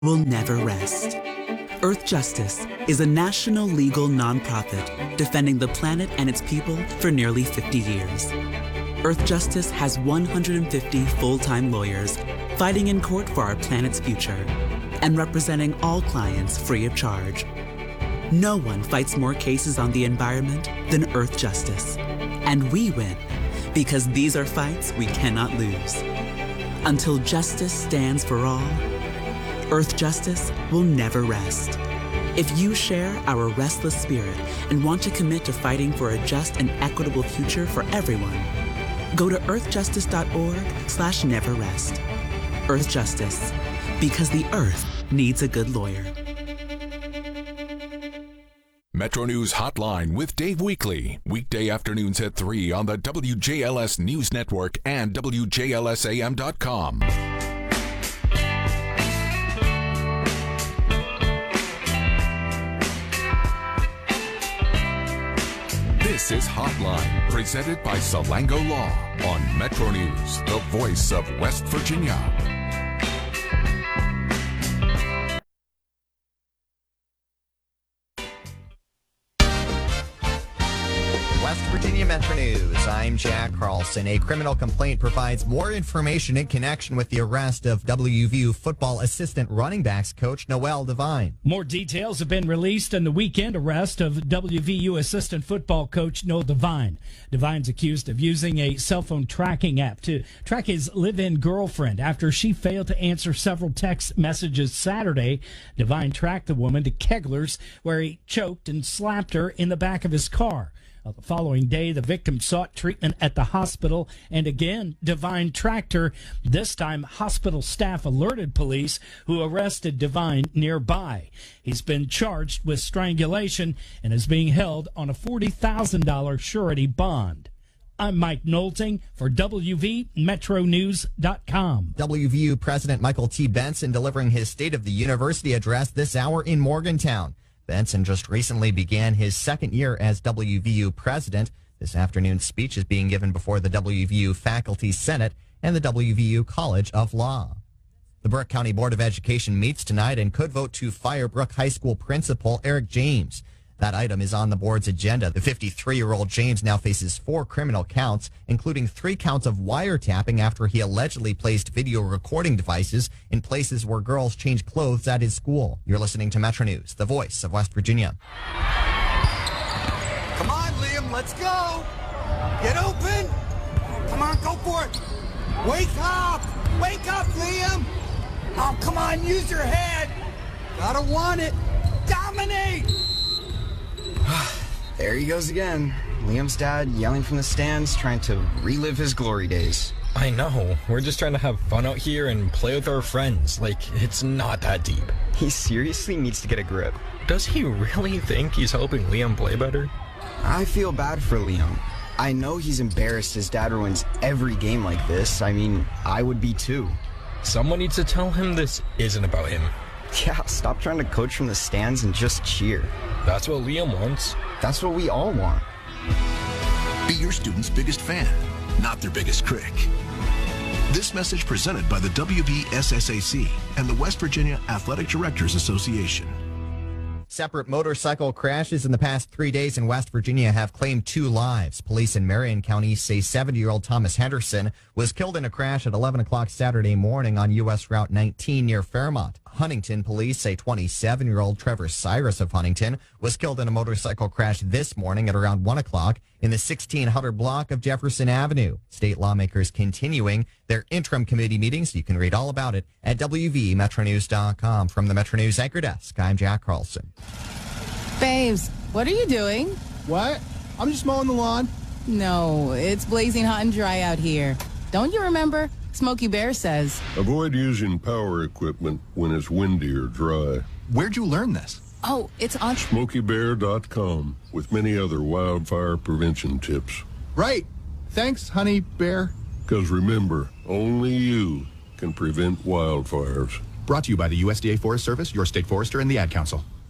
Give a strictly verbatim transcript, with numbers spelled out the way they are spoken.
will never rest. Earth Justice is a national legal nonprofit defending the planet and its people for nearly fifty years. Earth Justice has one hundred fifty full-time lawyers fighting in court for our planet's future and representing all clients free of charge. No one fights more cases on the environment than Earth Justice. And we win because these are fights we cannot lose. Until justice stands for all, Earth Justice will never rest. If you share our restless spirit and want to commit to fighting for a just and equitable future for everyone, go to earthjustice.org slash never rest. Earth Justice, because the Earth needs a good lawyer. Metro News Hotline with Dave Weekly. Weekday afternoons at three on the W J L S News Network and W J L S A M dot com. This is Hotline, presented by Salango Law on Metro News, the voice of West Virginia. West Virginia Metro News. I'm Jack Carlson. A criminal complaint provides more information in connection with the arrest of W V U football assistant running backs coach Noel Devine. More details have been released on the weekend arrest of W V U assistant football coach Noel Devine. Devine's accused of using a cell phone tracking app to track his live-in girlfriend after she failed to answer several text messages Saturday. Devine tracked the woman to Kegler's, where he choked and slapped her in the back of his car. Uh, the following day, the victim sought treatment at the hospital, and again, Devine tracked her. This time, hospital staff alerted police, who arrested Devine nearby. He's been charged with strangulation and is being held on a forty thousand dollars surety bond. I'm Mike Nolting for W V Metro News dot com. W V U President Michael T. Benson delivering his State of the University address this hour in Morgantown. Benson just recently began his second year as W V U president. This afternoon's speech is being given before the W V U Faculty Senate and the W V U College of Law. The Brooke County Board of Education meets tonight and could vote to fire Brooke High School principal Eric James. That item is on the board's agenda. The fifty-three-year-old James now faces four criminal counts, including three counts of wiretapping after he allegedly placed video recording devices in places where girls change clothes at his school. You're listening to Metro News, the voice of West Virginia. Come on, Liam, let's go. Get open. Come on, go for it. Wake up. Wake up, Liam. Oh, come on, use your head. Gotta want it. Dominate. There he goes again. Liam's dad yelling from the stands, trying to relive his glory days. I know. We're just trying to have fun out here and play with our friends. Like, it's not that deep. He seriously needs to get a grip. Does he really think he's helping Liam play better? I feel bad for Liam. I know he's embarrassed his dad ruins every game like this. I mean, I would be too. Someone needs to tell him this isn't about him. Yeah, stop trying to coach from the stands and just cheer. That's what Liam wants. That's what we all want. Be your student's biggest fan, not their biggest critic. This message presented by the W V S S A C and the West Virginia Athletic Directors Association. Separate motorcycle crashes in the past three days in West Virginia have claimed two lives. Police in Marion County say seventy-year-old Thomas Henderson was killed in a crash at eleven o'clock Saturday morning on U S Route nineteen near Fairmont. Huntington police say twenty-seven-year-old Trevor Cyrus of Huntington was killed in a motorcycle crash this morning at around one o'clock in the sixteen hundred block of Jefferson Avenue. State lawmakers continuing their interim committee meetings. You can read all about it at W V Metro News dot com. From the Metro News Anchor Desk, I'm Jack Carlson. Babes, what are you doing? What? I'm just mowing the lawn. No, it's blazing hot and dry out here. Don't you remember? Smokey Bear says. Avoid using power equipment when it's windy or dry. Where'd you learn this? Oh, it's on Smokey Bear dot com with many other wildfire prevention tips. Right. Thanks, honey bear. Because remember, only you can prevent wildfires. Brought to you by the U S D A Forest Service, your state forester, and the Ad Council.